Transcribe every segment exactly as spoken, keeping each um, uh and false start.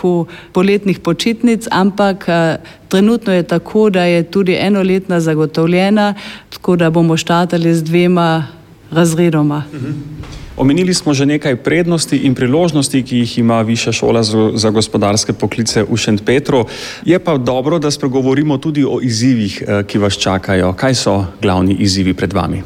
roku poletnih počitnic, ampak trenutno je tako, da je tudi enoletna zagotovljena, tako da bomo štartali z dvema razredoma. Omenili smo že nekaj prednosti in priložnosti, ki jih ima Višja šola za gospodarske poklice v Šentpetru. Je pa dobro, da spregovorimo tudi o izzivih, ki vas čakajo. Kaj so glavni izzivi pred vami?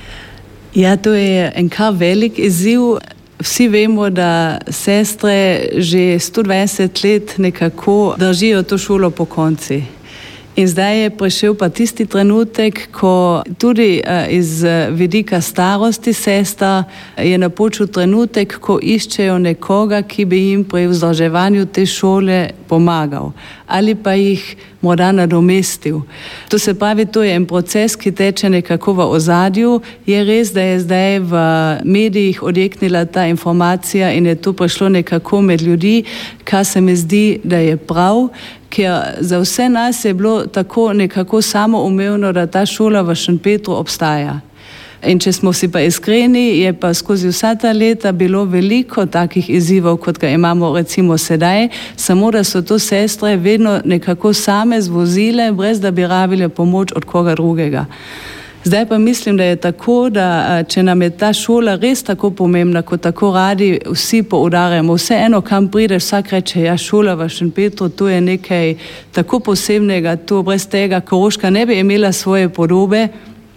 Ja, to je en kar velik izziv. Vsi vemo, da sestre že sto dvajset let nekako držijo to šolo po konci. In zdaj je prišel pa tisti trenutek, ko tudi iz vidika starosti sester je napočil trenutek, ko iščejo nekoga, ki bi jim pri vzdrževanju te šole pomagal ali pa jih morda nadomestil. To se pravi, to je en proces, ki teče nekako v ozadju. Je res, da je zdaj v medijih odjeknila ta informacija in je to prišlo nekako med ljudi, kar se mi zdi, da je prav, ker za vse nas je bilo tako nekako samoumevno, da ta šola v Šentpetru obstaja. In če smo si pa iskreni, je pa skozi vsa ta leta bilo veliko takih izzivov, kot ga imamo recimo sedaj, samo da so to sestre vedno nekako same zvozile, brez da bi rabile pomoč od koga drugega. Zdaj pa mislim, da je tako, da če nam je ta šola res tako pomembna, kot tako radi vsi poudarjamo, vseeno kam prideš, vsak reče, ja, šola v Šentpetru, to je nekaj tako posebnega, to brez tega Koroška ne bi imela svoje podobe.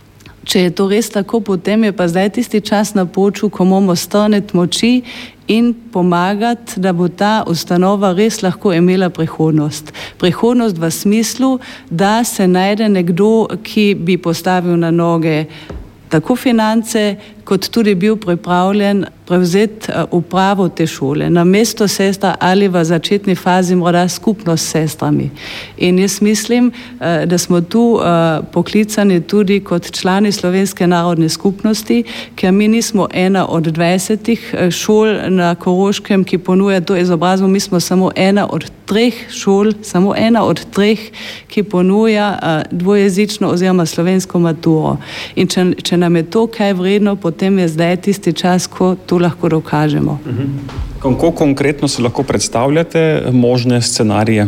Če je to res tako, potem je pa zdaj tisti čas na poču, ko moramo strniti moči in pomagati, da bo ta ustanova res lahko imela prihodnost. Prihodnost v smislu, da se najde nekdo, ki bi postavil na noge tako finance, kot tudi bil pripravljen prevzeti upravo te šole, na mesto sestra ali v začetni fazi morda skupno s sestrami. In jaz mislim, da smo tu poklicani tudi kot člani Slovenske narodne skupnosti, ker mi nismo ena od dvajsetih šol na Koroškem, ki ponuja to izobrazbo, mi smo samo ena od treh šol, samo ena od treh, ki ponuja dvojezično oziroma slovensko maturo. In če, če nam je to kaj vredno, potem je zdaj tisti čas, ko to lahko dokažemo. Kako konkretno si lahko predstavljate možne scenarije?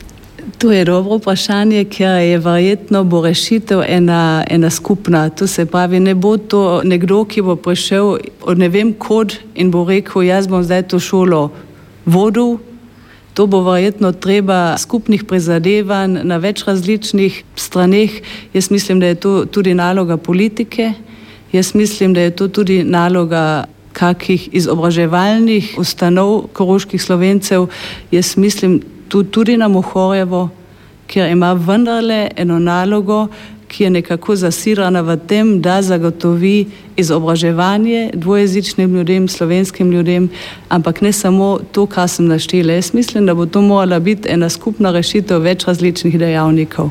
To je dobro vprašanje, ker je verjetno bo rešitev ena, ena skupna. To se pravi, ne bo to nekdo, ki bo prišel od ne vem kod in bo rekel, jaz bom zdaj to šolo vodil. To bo verjetno treba skupnih prizadevanj na več različnih straneh. Jaz mislim, da je to tudi naloga politike. Jaz mislim, da je to tudi naloga kakih izobraževalnih ustanov koroških Slovencev. Jaz mislim tu tudi na Mohorjevo, ker ima vendarle eno nalogo, ki je nekako zasirana v tem, da zagotovi izobraževanje dvojezičnim ljudem, slovenskim ljudem, ampak ne samo to, kar sem naštela. Jaz mislim, da bo to morala biti ena skupna rešitev več različnih dejavnikov.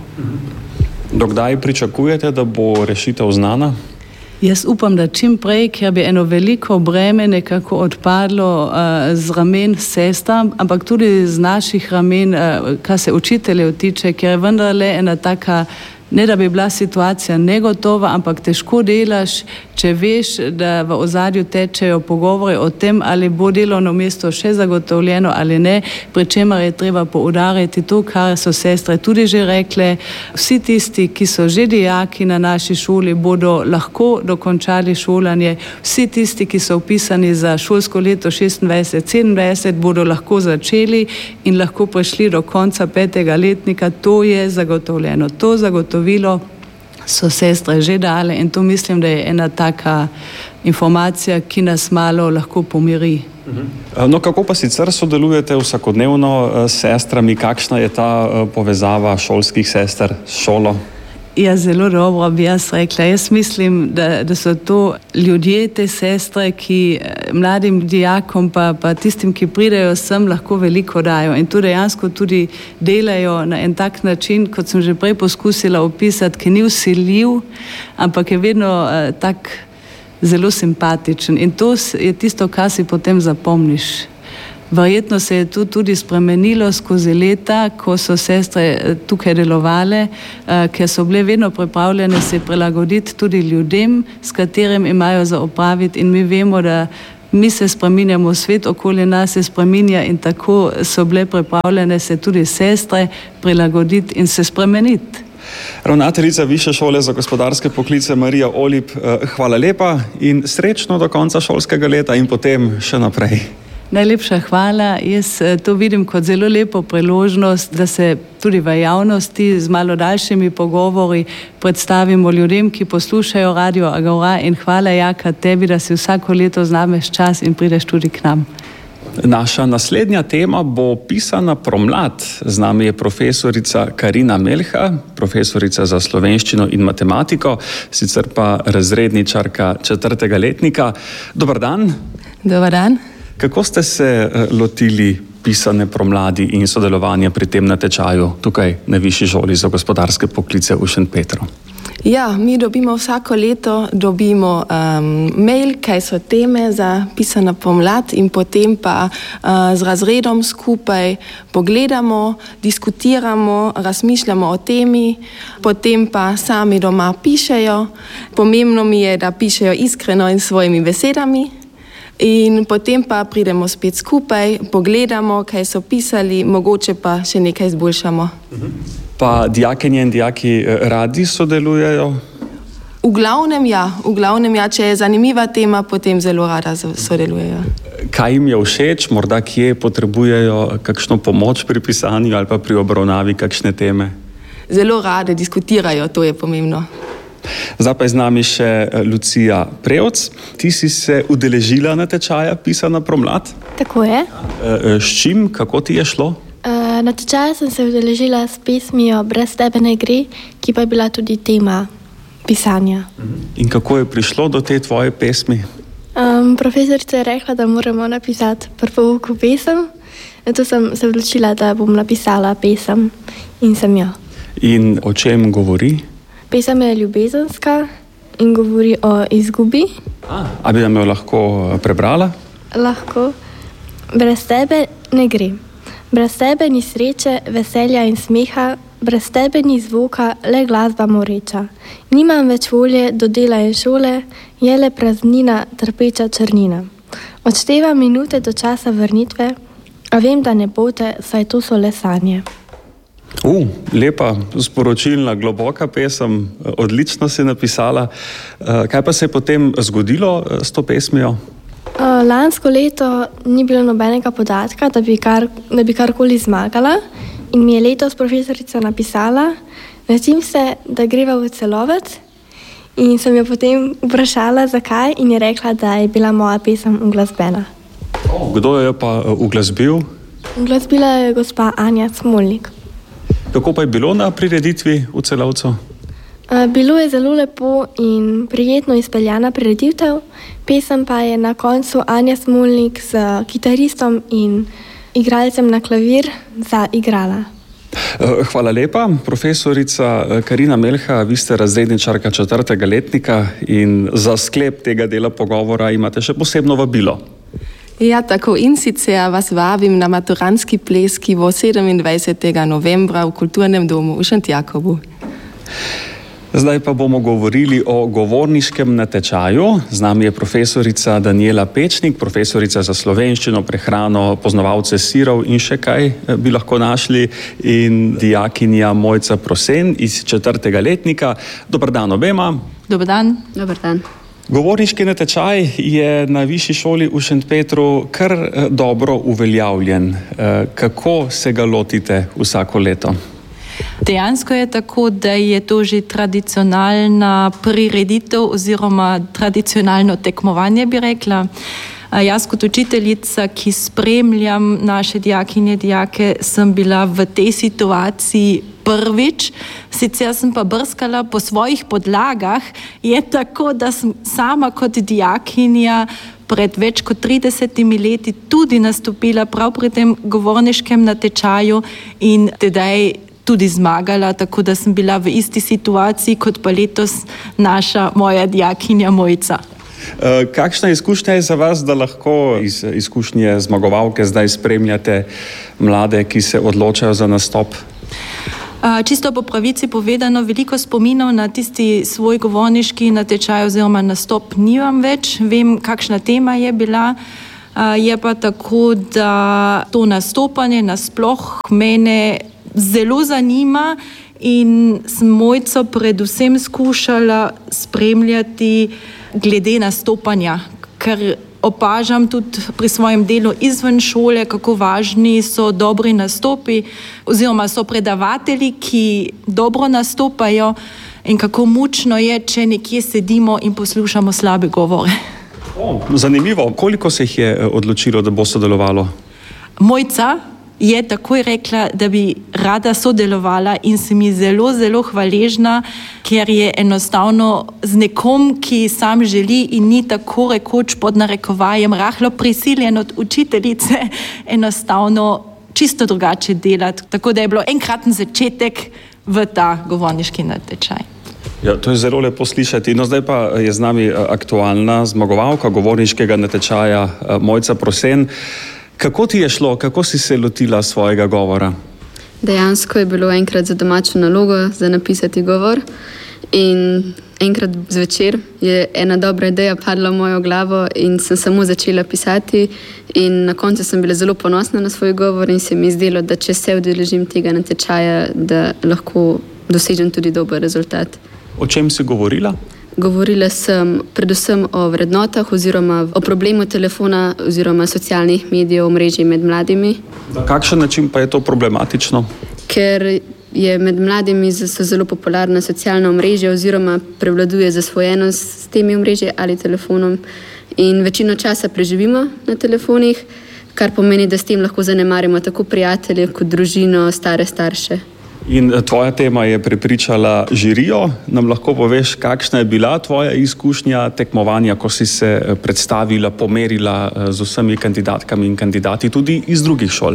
Dokdaj pričakujete, da bo rešitev znana? Jaz upam, da čim prej, ker bi eno veliko breme nekako odpadlo uh, z ramen sestra, ampak tudi z naših ramen, uh, kar se učiteljev tiče, ker je vendarle ena taka, ne da bi bila situacija negotova, ampak težko delaš, če veš, da v ozadju tečejo pogovori o tem, ali bo delovno mesto še zagotovljeno ali ne, pri čemer je treba poudariti to, kar so sestre tudi že rekle. Vsi tisti, ki so že dijaki na naši šoli, bodo lahko dokončali šolanje. Vsi tisti, ki so vpisani za šolsko leto šestindvajset sedemindvajset, bodo lahko začeli in lahko prišli do konca petega letnika. To je zagotovljeno. To zagotovljeno so sestre že dale in to mislim, da je ena taka informacija, ki nas malo lahko pomiri. No, kako pa sicer sodelujete vsakodnevno s sestrami? Kakšna je ta povezava šolskih sester s šolo? Ja, zelo dobro bi jaz rekla. Jaz mislim, da, da so to ljudje, te sestre, ki mladim dijakom pa, pa tistim, ki pridejo sem, lahko veliko dajo. In to dejansko tudi delajo na en tak način, kot sem že prej poskusila opisati, ki ni vsiljiv, ampak je vedno uh, tak zelo simpatičen. In to je tisto, kar si potem zapomniš. Verjetno se je to tudi spremenilo skozi leta, ko so sestre tukaj delovale, ker so bile vedno pripravljene se prilagoditi tudi ljudem, s katerim imajo za opraviti, in mi vemo, da Mi se spreminjamo, svet okoli nas se spreminja in tako so bile pripravljene se tudi sestre prilagoditi in se spremeniti. Ravnateljica Višje šole za gospodarske poklice Marija Olip, hvala lepa in srečno do konca šolskega leta in potem še naprej. Najlepša hvala. Jaz to vidim kot zelo lepo priložnost, da se tudi v javnosti z malo daljšimi pogovori predstavimo ljudem, ki poslušajo Radio Agora, in hvala, Jaka, tebi, da si vsako leto znameš čas in prideš tudi k nam. Naša naslednja tema bo pisana promlad. Z nami je profesorica Karina Melha, profesorica za slovenščino in matematiko, sicer pa razredničarka četrtega letnika. Dobar dan. Dobar dan. Kako ste se lotili pisane promladi in sodelovanja pri tem natečaju tukaj na Višji šoli za gospodarske poklice v Šentpetru? Ja, mi dobimo vsako leto dobimo um, mail, kaj so teme za pisana pomlad, in potem pa uh, z razredom skupaj pogledamo, diskutiramo, razmišljamo o temi, potem pa sami doma pišejo. Pomembno mi je, da pišejo iskreno in svojimi besedami. In potem pa pridemo spet skupaj, pogledamo, kaj so pisali, mogoče pa še nekaj izboljšamo. Pa dijakinje in dijaki radi sodelujejo? V glavnem ja, v glavnem ja, če je zanimiva tema, potem zelo rada sodelujejo. Kaj jim je všeč, morda kje potrebujejo kakšno pomoč pri pisanju ali pa pri obravnavi kakšne teme? Zelo rade diskutirajo, to je pomembno. Zdaj pa je z nami še Lucija Prevc. Ti si se udeležila natečaja Pisana promlad. Tako je. S čim, kako ti je šlo? Uh, natečaja sem se udeležila s pesmijo Brez tebe ne gre, ki pa je bila tudi tema pisanja. In kako je prišlo do te tvoje pesmi? Um, profesorica je rekla, da moramo napisati pri pouku pesem. Zato sem se odločila, da bom napisala pesem in sem jo. In o čem govori? Pesem je ljubezenska in govori o izgubi. A, a bi nam jo lahko prebrala? Lahko. Brez tebe ne gre. Brez tebe ni sreče, veselja in smeha, brez tebe ni zvoka, le glasba moreča. Nimam več volje do dela in šole, je le praznina, trpeča črnina. Odštevam minute do časa vrnitve, a vem, da ne bote, saj to so le sanje. Uh, lepa, sporočilna, globoka pesem, odlično si napisala. Kaj pa se je potem zgodilo s to pesmijo? Lansko leto ni bilo nobenega podatka, da bi, kar, da bi karkoli zmagala, in mi je letos profesorica napisala, načim se, da greva v Celovec, in sem jo potem vprašala, zakaj, in je rekla, da je bila moja pesem uglasbena. Kdo jo je pa uglasbil? Uglasbila je gospa Anja Smolnik. Kako pa je bilo na prireditvi v Celovcu? Bilo je zelo lepo in prijetno izpeljana prireditev, pesem pa je na koncu Anja Smolnik s kitaristom in igralcem na klavir zaigrala. Hvala lepa, profesorica Karina Melha, vi ste razredničarka četrtega letnika in za sklep tega dela pogovora imate še posebno vabilo. Ja, tako, in sicer vas vabim na maturantski ples, ki bo sedemindvajsetega novembra v Kulturnem domu v Šentjakobu. Zdaj pa bomo govorili o govorniškem natečaju. Z nami je profesorica Danijela Pečnik, profesorica za slovenščino, prehrano, poznavalce sirov in še kaj bi lahko našli, in dijakinja Mojca Prosen iz četrtega letnika. Dobar dan obema. Dobar dan. Dobar dan. Govorniški natečaj je na Višji šoli v Šentpetru kar dobro uveljavljen. Kako se ga lotite vsako leto? Dejansko je tako, da je to že tradicionalna prireditev oziroma tradicionalno tekmovanje, bi rekla. Jaz kot učiteljica, ki spremljam naše dijakinje, dijake, sem bila v tej situaciji prvič, sicer sem pa brskala po svojih podlagah. Je tako, da sem sama kot dijakinja pred več kot tridesetimi leti tudi nastopila prav pri tem govorniškem natečaju in tedaj tudi zmagala, tako da sem bila v isti situaciji kot pa letos naša moja dijakinja Mojca. Kakšna izkušnja je za vas, da lahko iz izkušnje zmagovalke zdaj spremljate mlade, ki se odločajo za nastop? Čisto po pravici povedano, veliko spominov na tisti svoj govorniški natečaj oziroma nastop nimam več. Vem, kakšna tema je bila. Je pa tako, da to nastopanje nasploh mene zelo zanima in sem Mojco predvsem skušala spremljati glede nastopanja, ker opažam tudi pri svojem delu izven šole, kako važni so dobri nastopi oziroma so predavatelji, ki dobro nastopajo in kako mučno je, če nekje sedimo in poslušamo slabe govore. O, zanimivo. Koliko se jih je odločilo, da bo sodelovalo? Mojca je takoj rekla, da bi rada sodelovala in se mi zelo, zelo hvaležna, ker je enostavno z nekom, ki sam želi in ni tako rekoč pod narekovajem rahlo prisiljen od učiteljice, enostavno čisto drugače delati. Tako da je bilo enkraten začetek v ta govorniški natečaj. Ja, to je zelo lepo slišati. No, zdaj pa je z nami aktualna zmagovalka govorniškega natečaja Mojca Prosen. Kako ti je šlo? Kako si se lotila svojega govora? Dejansko je bilo enkrat za domačo nalogo za napisati govor in enkrat zvečer je ena dobra ideja padla v mojo glavo in sem samo začela pisati in na koncu sem bila zelo ponosna na svoj govor in se mi je zdelo, da če se udeležim tega natečaja, da lahko dosežem tudi dober rezultat. O čem si govorila? Govorila sem predvsem o vrednotah oziroma o problemu telefona oziroma socialnih medijev, omrežij med mladimi. Na kakšen način pa je to problematično? Ker je med mladimi so zelo popularna socialna omrežja oziroma prevladuje zasvojenost s temi omrežji ali telefonom in večino časa preživimo na telefonih, kar pomeni, da s tem lahko zanemarimo tako prijatelje kot družino, stare starše. In tvoja tema je prepričala žirijo. Nam lahko poveš, kakšna je bila tvoja izkušnja tekmovanja, ko si se predstavila, pomerila z vsemi kandidatkami in kandidati tudi iz drugih šol?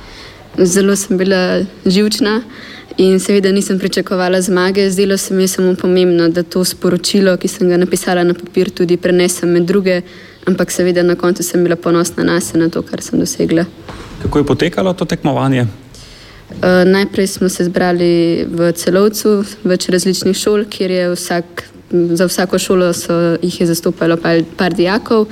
Zelo sem bila živčna in seveda nisem pričakovala zmage. Zdelo se mi je samo pomembno, da to sporočilo, ki sem ga napisala na papir, tudi prenesem med druge, ampak seveda na koncu sem bila ponosna nase na to, kar sem dosegla. Kako je potekalo to tekmovanje? Uh, najprej smo se zbrali v Celovcu, več različnih šol, kjer je vsak, za vsako šolo so, jih je zastopalo par, par dijakov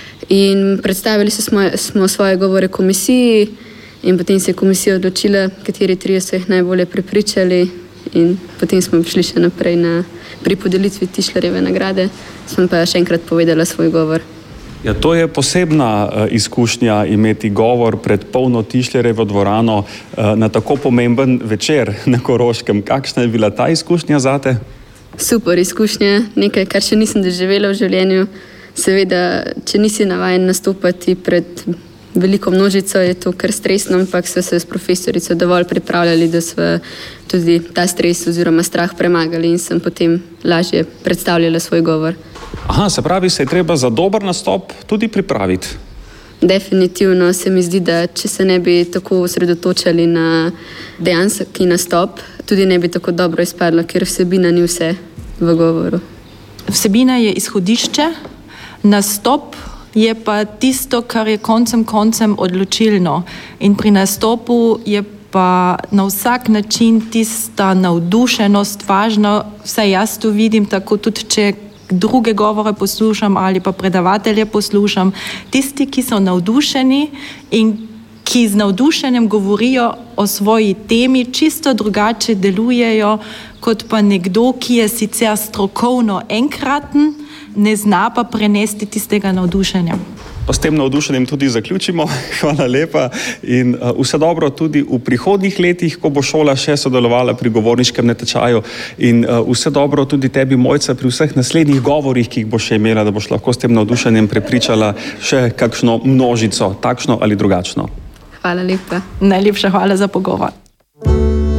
in predstavili smo, smo svoje govore komisiji in potem se je komisija odločila, kateri trije so jih najbolje prepričali in potem smo šli še naprej na, pri podelitvi Tišlerjeve nagrade, sem pa še enkrat povedala svoj govor. Ja, to je posebna uh, izkušnja imeti govor pred polno Tišlerjevo dvorano uh, na tako pomemben večer na Koroškem. Kakšna je bila ta izkušnja zate? Super izkušnja, nekaj, kar še nisem doživela v življenju. Seveda, če nisi navajen nastopati pred veliko množico, je to kar stresno, ampak so se s profesorico dovolj pripravljali, da smo tudi ta stres oziroma strah premagali in sem potem lažje predstavljala svoj govor. Aha, se pravi, se je treba za dober nastop tudi pripraviti. Definitivno se mi zdi, da če se ne bi tako osredotočali na dejanski nastop, tudi ne bi tako dobro izpadlo, ker vsebina ni vse v govoru. Vsebina je izhodišče, nastop je pa tisto, kar je koncem koncem odločilno. In pri nastopu je pa na vsak način tista navdušenost važna, vsaj jaz to vidim, tako tudi če druge govore poslušam ali pa predavatelje poslušam. Tisti, ki so navdušeni in ki z navdušenjem govorijo o svoji temi, čisto drugače delujejo, kot pa nekdo, ki je sicer strokovno enkraten, ne zna pa prenesti tistega navdušenja. Pa s tem navdušenjem tudi zaključimo. Hvala lepa in uh, vse dobro tudi v prihodnjih letih, ko bo šola še sodelovala pri govorniškem natečaju in uh, vse dobro tudi tebi, Mojca, pri vseh naslednjih govorih, ki jih boš še imela, da boš lahko s tem navdušenjem prepričala še kakšno množico, takšno ali drugačno. Hvala lepa. Najlepša hvala za pogovor.